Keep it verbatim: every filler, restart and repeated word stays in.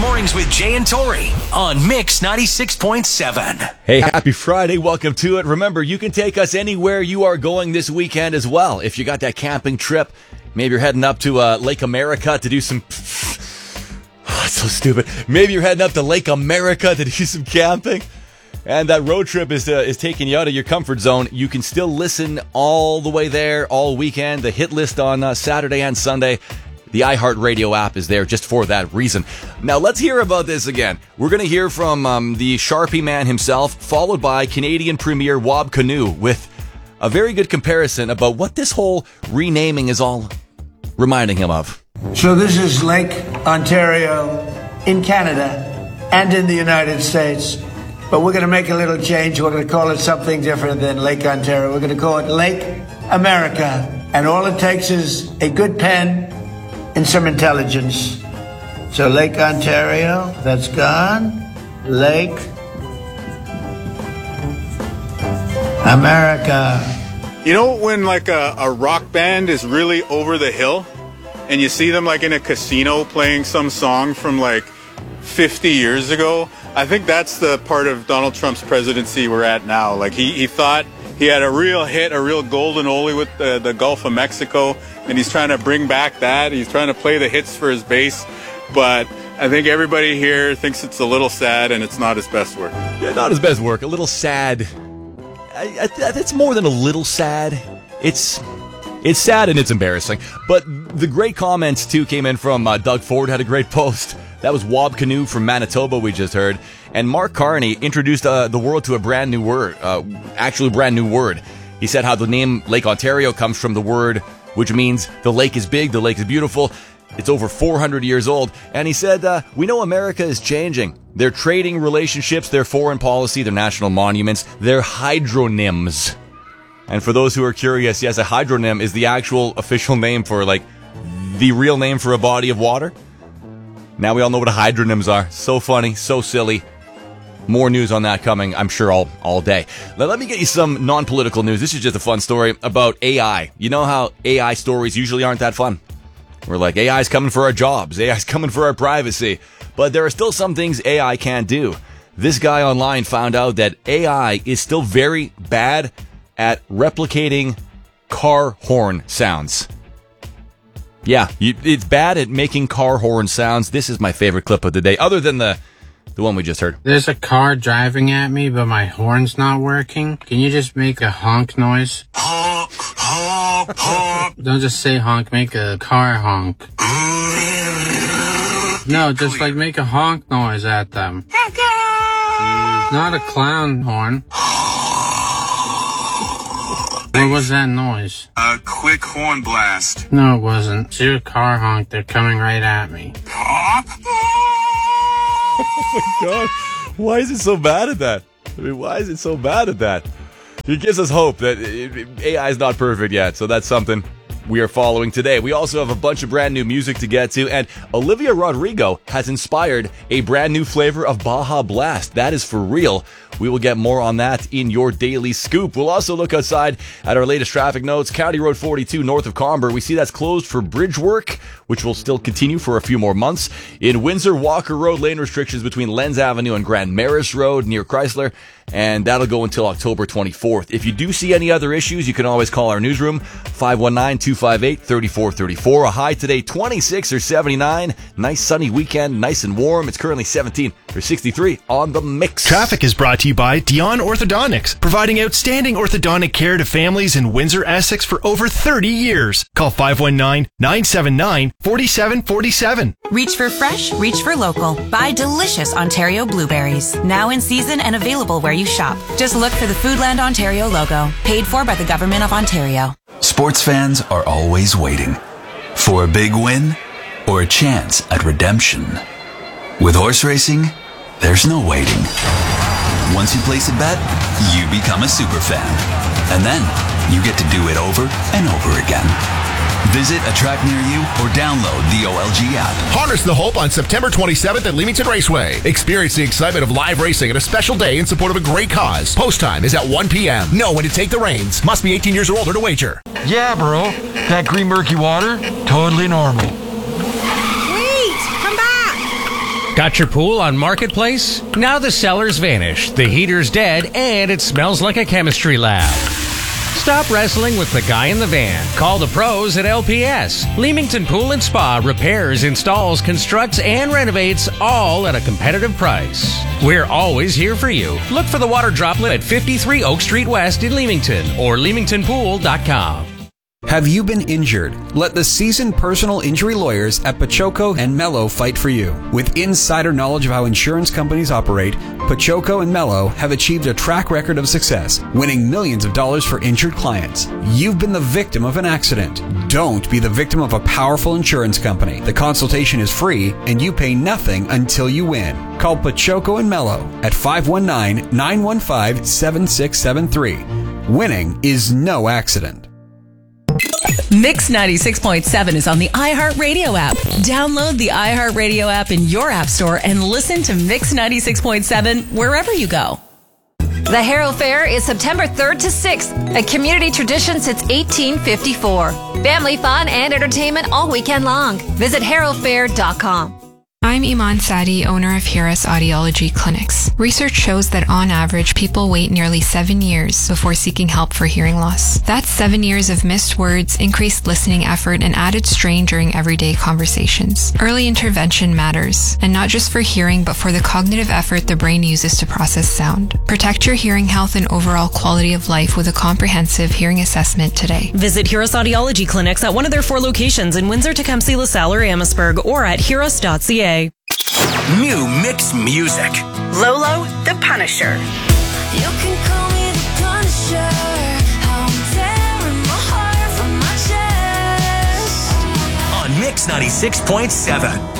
Mornings with Jay and Tori on Mix ninety-six point seven. Hey, happy Friday. Welcome to it. Remember, you can take us anywhere you are going this weekend as well. If you got that camping trip, maybe you're heading up to uh, Lake America to do some... Oh, it's so stupid. Maybe you're heading up to Lake America to do some camping, and that road trip is uh, is taking you out of your comfort zone. You can still listen all the way there all weekend. The hit list on uh, Saturday and Sunday. The iHeartRadio app is there just for that reason. Now, let's hear about this again. We're going to hear from um, the Sharpie man himself, followed by Canadian Premier Wab Kinew with a very good comparison about what this whole renaming is all reminding him of. So this is Lake Ontario in Canada and in the United States. But we're going to make a little change. We're going to call it something different than Lake Ontario. We're going to call it Lake America. And all it takes is a good pen and some intelligence. So Lake Ontario, that's gone. Lake America. You know when like a, a rock band is really over the hill and you see them like in a casino playing some song from like fifty years ago? I think that's the part of Donald Trump's presidency we're at now. Like he, he thought he had a real hit, a real golden oldie with the, the Gulf of Mexico, and he's trying to bring back that. He's trying to play the hits for his base, but I think everybody here thinks it's a little sad and it's not his best work. Yeah, not his best work. A little sad. I, I, it's more than a little sad. It's it's sad and it's embarrassing. But the great comments, too, came in from uh, Doug Ford, had a great post. That was Wab Kinew from Manitoba we just heard. And Mark Carney introduced uh, the world to a brand new word, uh, actually brand new word. He said how the name Lake Ontario comes from the word, which means the lake is big, the lake is beautiful. It's over four hundred years old. And he said, uh, we know America is changing. Their trading relationships, their foreign policy, their national monuments, their hydronyms. And for those who are curious, yes, a hydronym is the actual official name for, like, the real name for a body of water. Now we all know what hydronyms are. So funny, so silly. More news on that coming, I'm sure, all, all day. Now, let me get you some non-political news. This is just a fun story about A I. You know how A I stories usually aren't that fun? We're like, A I's coming for our jobs. A I's coming for our privacy. But there are still some things A I can't do. This guy online found out that A I is still very bad at replicating car horn sounds. Yeah, you, it's bad at making car horn sounds. This is my favorite clip of the day, other than the the one we just heard. There's a car driving at me, but my horn's not working. Can you just make a honk noise? Honk, honk, honk. Don't just say honk, make a car honk. No, just like make a honk noise at them. Not a clown horn. What was that noise? A quick horn blast. No, it wasn't. It's your car honk. They're coming right at me. Oh my God. Why is it so bad at that? I mean, why is it so bad at that? It gives us hope that A I is not perfect yet, so that's something we are following today. We also have a bunch of brand new music to get to, and Olivia Rodrigo has inspired a brand new flavor of Baja Blast. That is for real. We will get more on that in your daily scoop. We'll also look outside at our latest traffic notes. County Road forty-two north of Comber. We see that's closed for bridge work, which will still continue for a few more months. In Windsor, Walker Road, lane restrictions between Lens Avenue and Grand Maris Road near Chrysler, and that'll go until October twenty-fourth. If you do see any other issues, you can always call our newsroom, five one nine, two five eight, three four three four. A high today, twenty-six or seventy-nine. Nice sunny weekend, nice and warm. It's currently seventeen or sixty-three on the mix. Traffic is brought to you by Dion Orthodontics, providing outstanding orthodontic care to families in Windsor, Essex for over thirty years. Call five one nine, nine seven nine, four seven four seven. Reach for fresh, reach for local. Buy delicious Ontario blueberries. Now in season and available where you shop. Just look for the Foodland Ontario logo. Paid for by the Government of Ontario. Sports fans are always waiting for a big win or a chance at redemption. With horse racing, there's no waiting. Once you place a bet, you become a super fan. And then you get to do it over and over again. Visit a track near you or download the O L G app. Harness the hope on September twenty-seventh at Leamington Raceway. Experience the excitement of live racing at a special day in support of a great cause. Post time is at one p.m. Know when to take the reins. Must be eighteen years or older to wager. Yeah, bro. That green murky water, totally normal. Wait! Come back! Got your pool on Marketplace? Now the seller's vanished, the heater's dead, and it smells like a chemistry lab. Stop wrestling with the guy in the van. Call the pros at L P S. Leamington Pool and Spa repairs, installs, constructs, and renovates, all at a competitive price. We're always here for you. Look for the water droplet at fifty-three Oak Street West in Leamington or leamington pool dot com. Have you been injured? Let the seasoned personal injury lawyers at Pachoco and Mello fight for you. With insider knowledge of how insurance companies operate, Pachoco and Mello have achieved a track record of success, winning millions of dollars for injured clients. You've been the victim of an accident. Don't be the victim of a powerful insurance company. The consultation is free, and you pay nothing until you win. Call Pachoco and Mello at five one nine, nine one five, seven six seven three. Winning is no accident. Mix ninety-six point seven is on the iHeartRadio app. Download the iHeartRadio app in your app store and listen to Mix ninety-six point seven wherever you go. The Harrow Fair is September third to sixth, a community tradition since eighteen fifty-four. Family fun and entertainment all weekend long. Visit harrow fair dot com. I'm Iman Sadi, owner of Hiras Audiology Clinics. Research shows that on average, people wait nearly seven years before seeking help for hearing loss. That's seven years of missed words, increased listening effort, and added strain during everyday conversations. Early intervention matters, and not just for hearing, but for the cognitive effort the brain uses to process sound. Protect your hearing health and overall quality of life with a comprehensive hearing assessment today. Visit Hiras Audiology Clinics at one of their four locations in Windsor, Tecumseh, LaSalle, or Amherstburg, or at hiras dot c a. New mix music. Lolo, the Punisher. You can call me the Punisher. How I'm tearing my heart from my chest. On Mix ninety-six point seven.